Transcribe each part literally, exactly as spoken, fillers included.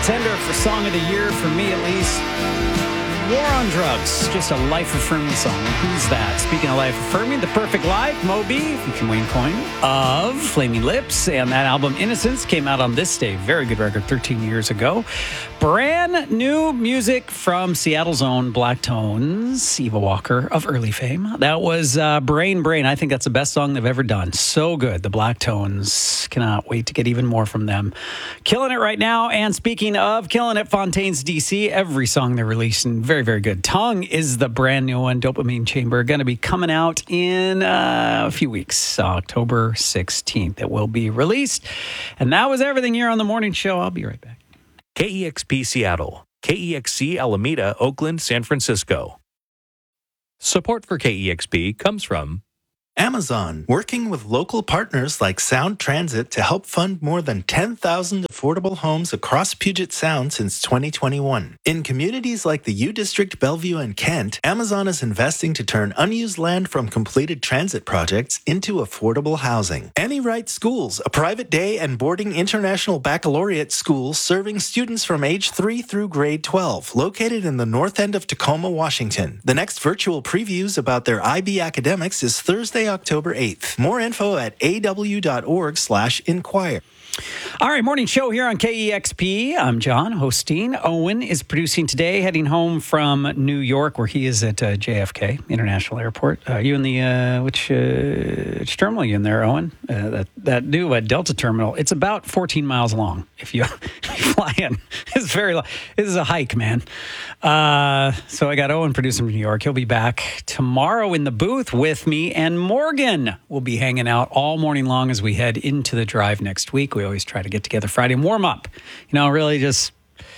Tender for Song of the Year, for me at least. War on Drugs, just a life-affirming song. Who's that? Speaking of life-affirming, The Perfect Life, Moby, featuring Wayne Coyne of Flaming Lips, and that album Innocence came out on this day. Very good record, thirteen years ago. Brand new music from Seattle's own Black Tones, Eva Walker of early fame. That was uh, Brain Brain. I think that's the best song they've ever done. So good. The Black Tones. Cannot wait to get even more from them. Killing it right now. And speaking of killing it, Fontaines D C, every song they're releasing, very, very good. Tongue is the brand new one, Dopamine Chamber, going to be coming out in uh, a few weeks, October sixteenth. It will be released. And that was everything here on The Morning Show. I'll be right back. K E X P Seattle, K E X C Alameda, Oakland, San Francisco. Support for K E X P comes from Amazon, working with local partners like Sound Transit to help fund more than ten thousand affordable homes across Puget Sound since twenty twenty-one. In communities like the U District, Bellevue, and Kent, Amazon is investing to turn unused land from completed transit projects into affordable housing. Annie Wright Schools, a private day and boarding international baccalaureate school serving students from age three through grade twelve, located in the north end of Tacoma, Washington. The next virtual previews about their I B academics is Thursday, October eighth. More info at aw.org slash inquire. All right, morning show here on K E X P. I'm John, hosting. Owen is producing today, heading home from New York, where he is at uh, J F K International Airport. Uh, you in the, uh, which, uh, which terminal are you in there, Owen? Uh, that, that new uh, Delta terminal. It's about fourteen miles long if you, if you fly in. It's very long. This is a hike, man. Uh, so I got Owen producing from New York. He'll be back tomorrow in the booth with me, and Morgan will be hanging out all morning long as we head into the drive next week. We always try to get together Friday and warm up. You know, really just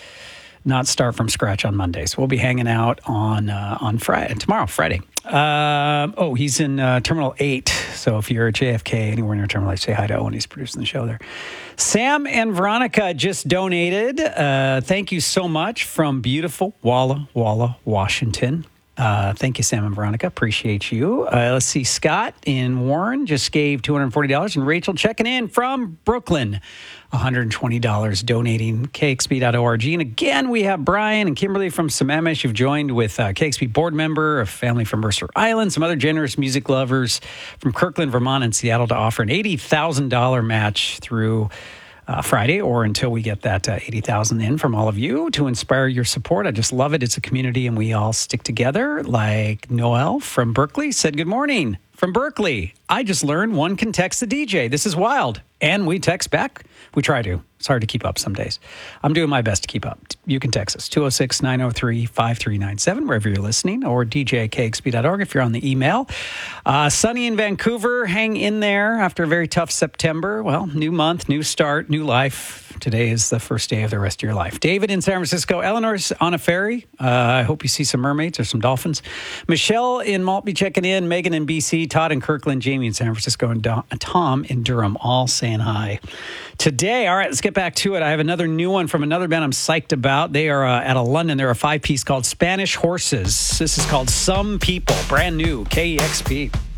not start from scratch on Monday. So we'll be hanging out on uh, on Friday, tomorrow, Friday. Uh, oh, he's in uh, Terminal eight. So if you're at J F K, anywhere near Terminal eight, say hi to Owen. He's producing the show there. Sam and Veronica just donated. Uh, thank you so much from beautiful Walla Walla, Washington. Uh, thank you, Sam and Veronica. Appreciate you. Uh, let's see. Scott in Warren just gave two hundred forty dollars, and Rachel checking in from Brooklyn, one hundred twenty dollars, donating K X P dot org. And again, we have Brian and Kimberly from Sammamish who've joined with uh, K X P board member, a family from Mercer Island, some other generous music lovers from Kirkland, Vermont, and Seattle to offer an eighty thousand dollars match through Uh, Friday, or until we get that uh, eighty thousand in from all of you to inspire your support. I just love it. It's a community, and we all stick together. Like Noel from Berkeley said, good morning from Berkeley. I just learned one can text the D J. This is wild. And we text back. We try to. It's hard to keep up some days. I'm doing my best to keep up. You can text us, two oh six, nine oh three, five three nine seven, wherever you're listening, or d j at k x p dot org if you're on the email. Uh, sunny in Vancouver, hang in there after a very tough September. Well, new month, new start, new life. Today is the first day of the rest of your life. David in San Francisco. Eleanor's on a ferry. Uh, I hope you see some mermaids or some dolphins. Michelle in Maltby checking in. Megan in B C. Todd in Kirkland. Jamie in San Francisco. And Do- Tom in Durham all saying hi. Today, all right, let's get back to it. I have another new one from another band I'm psyched about. They are uh, out of London. They're a five-piece called Spanish Horses. This is called Some People. Brand new. K E X P.